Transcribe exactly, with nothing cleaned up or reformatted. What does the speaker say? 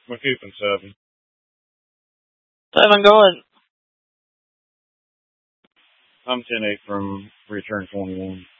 We're keeping seven. Seven, go ahead. I'm ten eight from Return twenty-one.